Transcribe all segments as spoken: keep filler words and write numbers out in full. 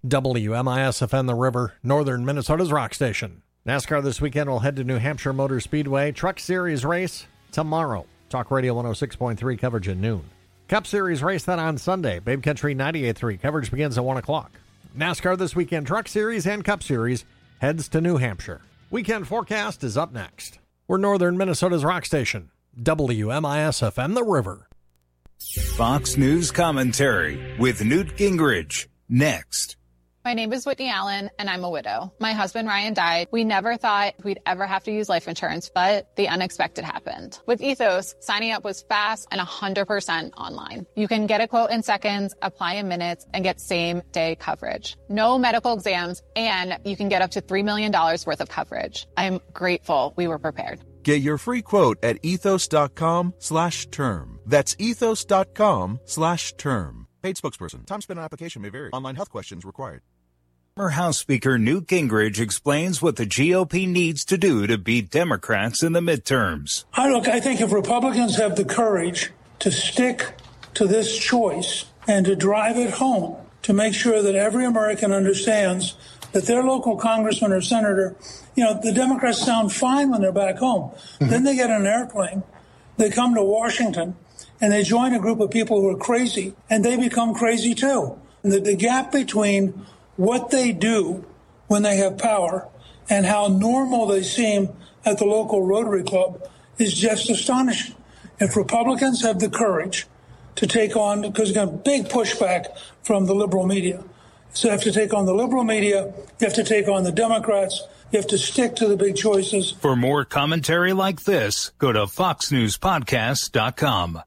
W M I S F M The River, northern Minnesota's rock station. NASCAR this weekend will head to New Hampshire Motor Speedway. Truck Series race tomorrow. Talk Radio one oh six point three coverage at noon. Cup Series race then on Sunday. Babe Country ninety-eight point three coverage begins at one o'clock. NASCAR this weekend, Truck Series and Cup Series heads to New Hampshire. Weekend forecast is up next. We're northern Minnesota's rock station. W M I S F M The River. Fox News commentary with Newt Gingrich. Next. My name is Whitney Allen, and I'm a widow. My husband, Ryan, died. We never thought we'd ever have to use life insurance, but the unexpected happened. With Ethos, signing up was fast and one hundred percent online. You can get a quote in seconds, apply in minutes, and get same-day coverage. No medical exams, and you can get up to three million dollars worth of coverage. I'm grateful we were prepared. Get your free quote at ethos.com slash term. That's ethos.com slash term. Paid spokesperson. Time spent on application may vary. Online health questions required. Former House Speaker Newt Gingrich explains what the G O P needs to do to beat Democrats in the midterms. I look, I think if Republicans have the courage to stick to this choice and to drive it home, to make sure that every American understands that their local congressman or senator, you know, the Democrats sound fine when they're back home. Mm-hmm. Then they get an airplane, they come to Washington, and they join a group of people who are crazy, and they become crazy too. And the, the gap between what they do when they have power and how normal they seem at the local Rotary Club is just astonishing. If Republicans have the courage to take on, because you got big pushback from the liberal media. So you have to take on the liberal media, you have to take on the Democrats, you have to stick to the big choices. For more commentary like this, go to fox news podcast dot com.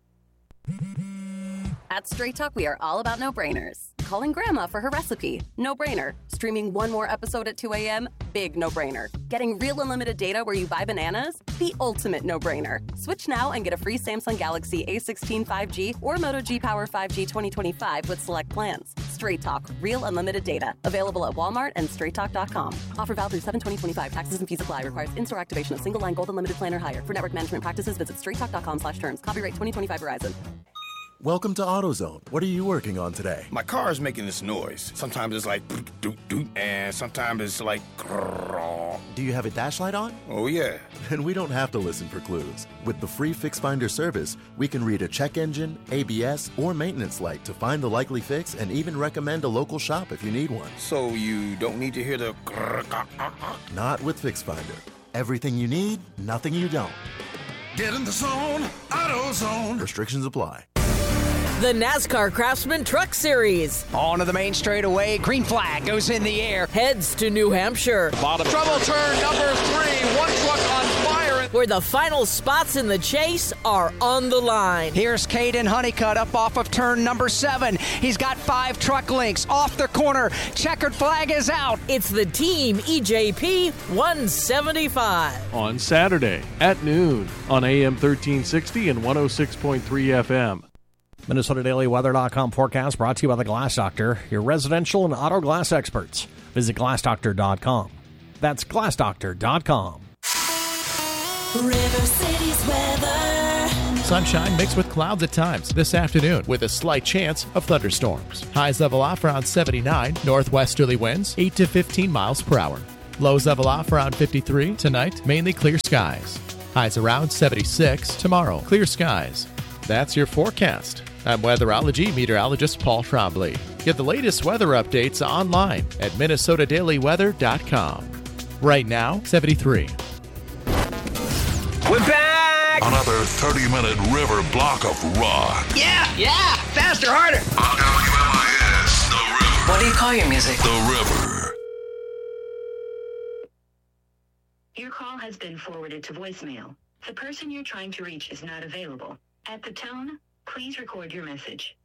At Straight Talk, we are all about no-brainers. Calling Grandma for her recipe, no-brainer. Streaming one more episode at two a.m., big no-brainer. Getting real unlimited data where you buy bananas, the ultimate no-brainer. Switch now and get a free Samsung Galaxy A sixteen five G or Moto G Power five G twenty twenty-five with select plans. Straight Talk, real unlimited data. Available at Walmart and straight talk dot com. Offer valid through seven twenty twenty-five. Taxes and fees apply. Requires in-store activation of single-line gold unlimited plan or higher. For network management practices, visit straight talk dot com slash terms. Copyright twenty twenty-five Verizon. Welcome to AutoZone. What are you working on today? My car is making this noise. Sometimes it's like doot doot, and sometimes it's like. Do you have a dash light on? Oh yeah. Then we don't have to listen for clues. With the free Fix Finder service, we can read a check engine, A B S, or maintenance light to find the likely fix and even recommend a local shop if you need one. So you don't need to hear the. Not with Fix Finder. Everything you need, nothing you don't. Get in the zone, AutoZone. Restrictions apply. The NASCAR Craftsman Truck Series. On to the main straightaway. Green flag goes in the air. Heads to New Hampshire. Bottom. Trouble turn number three. One truck on fire. Where the final spots in the chase are on the line. Here's Caden Honeycutt up off of turn number seven. He's got five truck links off the corner. Checkered flag is out. It's the Team E J P one seventy-five. On Saturday at noon on A M thirteen sixty and one oh six point three F M. Minnesota Daily Weather dot com forecast brought to you by the Glass Doctor, your residential and auto glass experts. Visit glass doctor dot com. That's glass doctor dot com. River City's weather. Sunshine mixed with clouds at times this afternoon with a slight chance of thunderstorms. Highs level off around seventy-nine, northwesterly winds eight to fifteen miles per hour. Lows level off around fifty-three. Tonight, mainly clear skies. Highs around seventy-six. Tomorrow, clear skies. That's your forecast. I'm weatherology meteorologist Paul Trombley. Get the latest weather updates online at minnesota daily weather dot com. Right now, seventy-three. We're back! Another thirty-minute river block of rock. Yeah, yeah! Faster, harder! On W M I S, The River. What do you call your music? The River. Your call has been forwarded to voicemail. The person you're trying to reach is not available. At the tone, please record your message.